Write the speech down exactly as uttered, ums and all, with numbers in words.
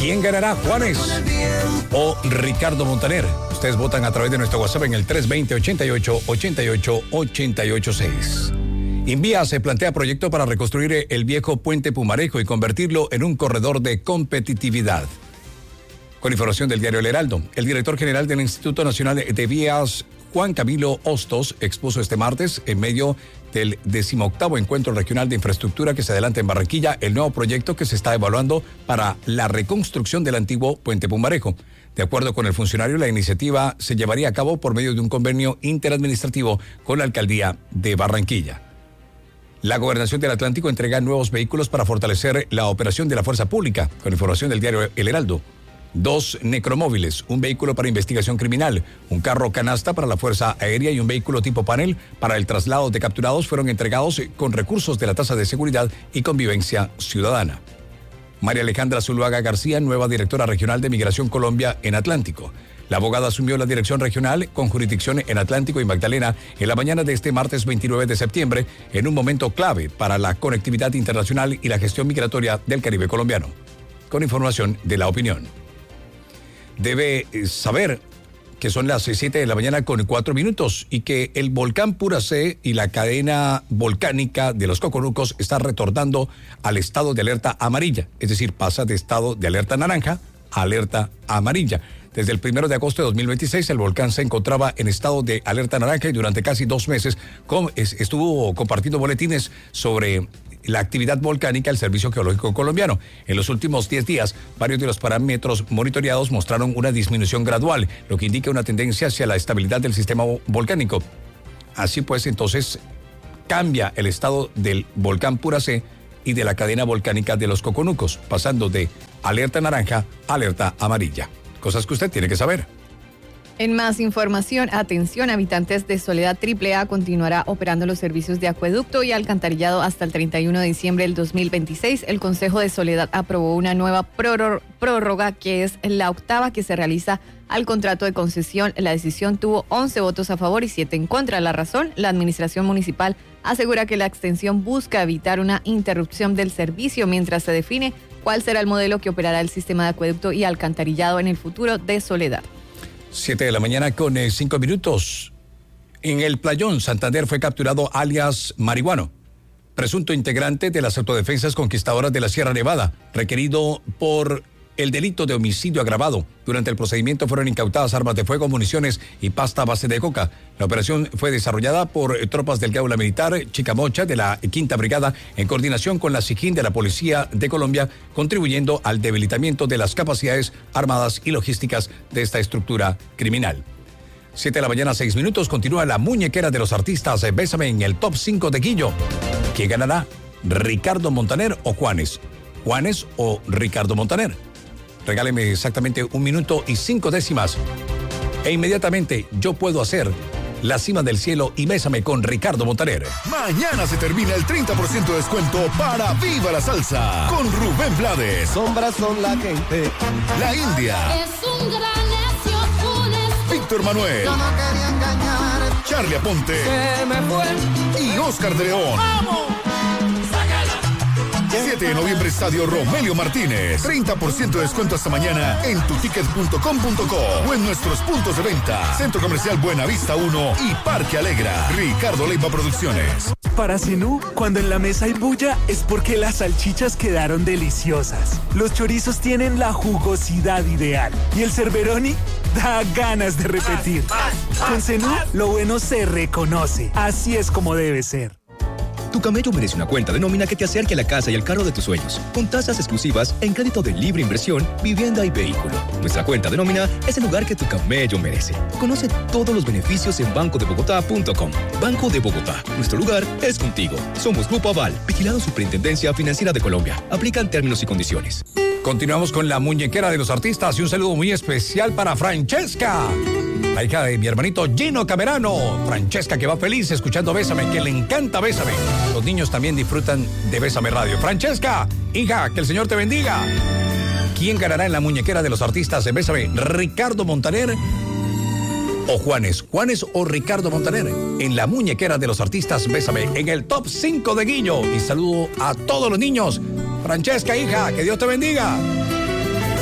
¿Quién ganará, Juanes o Ricardo Montaner? Ustedes votan a través de nuestro WhatsApp en el tres dos cero, ochenta y ocho, ochenta y ocho, ochenta y ocho seis. Invía se plantea proyecto para reconstruir el viejo puente Pumarejo y convertirlo en un corredor de competitividad. Con información del diario El Heraldo, el director general del Instituto Nacional de Vías, Juan Camilo Hostos, expuso este martes, en medio del decimoctavo Encuentro Regional de Infraestructura que se adelanta en Barranquilla, el nuevo proyecto que se está evaluando para la reconstrucción del antiguo puente Pumarejo. De acuerdo con el funcionario, la iniciativa se llevaría a cabo por medio de un convenio interadministrativo con la alcaldía de Barranquilla. La Gobernación del Atlántico entrega nuevos vehículos para fortalecer la operación de la fuerza pública, con información del diario El Heraldo. Dos necromóviles, un vehículo para investigación criminal, un carro canasta para la Fuerza Aérea y un vehículo tipo panel para el traslado de capturados fueron entregados con recursos de la Tasa de Seguridad y Convivencia Ciudadana. María Alejandra Zuluaga García, nueva directora regional de Migración Colombia en Atlántico. La abogada asumió la dirección regional con jurisdicción en Atlántico y Magdalena en la mañana de este martes veintinueve de septiembre, en un momento clave para la conectividad internacional y la gestión migratoria del Caribe colombiano. Con información de La Opinión. Debe saber que son las siete de la mañana con cuatro minutos y que el volcán Puracé y la cadena volcánica de los Coconucos está retornando al estado de alerta amarilla, es decir, pasa de estado de alerta naranja a alerta amarilla. Desde el primero de agosto de dos mil veintiséis, el volcán se encontraba en estado de alerta naranja y durante casi dos meses estuvo compartiendo boletines sobre la actividad volcánica del Servicio Geológico Colombiano. En los últimos diez días, varios de los parámetros monitoreados mostraron una disminución gradual, lo que indica una tendencia hacia la estabilidad del sistema volcánico. Así pues, entonces, cambia el estado del volcán Puracé y de la cadena volcánica de los Coconucos, pasando de alerta naranja a alerta amarilla. Cosas que usted tiene que saber. En más información, atención, habitantes de Soledad triple A continuará operando los servicios de acueducto y alcantarillado hasta el treinta y uno de diciembre del dos mil veintiséis. El Consejo de Soledad aprobó una nueva prórroga que es la octava que se realiza al contrato de concesión. La decisión tuvo once votos a favor y siete en contra. La razón, la administración municipal asegura que la extensión busca evitar una interrupción del servicio mientras se define cuál será el modelo que operará el sistema de acueducto y alcantarillado en el futuro de Soledad. Siete de la mañana con eh, cinco minutos. En el Playón, Santander, fue capturado alias Marihuano, presunto integrante de las autodefensas conquistadoras de la Sierra Nevada, requerido por el delito de homicidio agravado. Durante el procedimiento fueron incautadas armas de fuego, municiones y pasta a base de coca. La operación fue desarrollada por tropas del Gaula Militar Chicamocha de la Quinta Brigada en coordinación con la SIGIN de la Policía de Colombia, contribuyendo al debilitamiento de las capacidades armadas y logísticas de esta estructura criminal. Siete de la mañana, seis minutos. Continúa la muñequera de los artistas. Bésame en el top cinco de Guillo. ¿Quién ganará? ¿Ricardo Montaner o Juanes? ¿Juanes o Ricardo Montaner? Regáleme exactamente un minuto y cinco décimas. E inmediatamente yo puedo hacer La Cima del Cielo y Bésame con Ricardo Montaner. Mañana se termina el treinta por ciento de descuento para Viva la Salsa con Rubén Blades. Sombras son la gente. La India. Es un gran necio, un estúpido. Víctor Manuel. Yo no quería engañar. Charly Aponte. Se me fue. Y Oscar de León. ¡Vamos! siete de noviembre, Estadio Romelio Martínez. treinta por ciento de descuento hasta mañana en tuticket punto com punto co o en nuestros puntos de venta. Centro Comercial Buenavista uno y Parque Alegra. Ricardo Leiva Producciones. Para Zenú, cuando en la mesa hay bulla, es porque las salchichas quedaron deliciosas. Los chorizos tienen la jugosidad ideal. Y el Cerberoni da ganas de repetir. Con Zenú, lo bueno se reconoce. Así es como debe ser. Tu camello merece una cuenta de nómina que te acerque a la casa y al carro de tus sueños, con tasas exclusivas en crédito de libre inversión, vivienda y vehículo. Nuestra cuenta de nómina es el lugar que tu camello merece. Conoce todos los beneficios en banco de bogotá punto com. Banco de Bogotá, nuestro lugar es contigo. Somos Grupo Aval, vigilado Superintendencia Financiera de Colombia. Aplican términos y condiciones. Continuamos con la muñequera de los artistas y un saludo muy especial para Francesca, la hija de mi hermanito Gino Camerano. Francesca, que va feliz escuchando Bésame, que le encanta Bésame. Los niños también disfrutan de Bésame Radio. Francesca, hija, que el Señor te bendiga. ¿Quién ganará en la muñequera de los artistas en Bésame? ¿Ricardo Montaner o Juanes? ¿Juanes o Ricardo Montaner? En la muñequera de los artistas Bésame, en el top cinco de Guillo. Y saludo a todos los niños. Francesca, hija, que Dios te bendiga.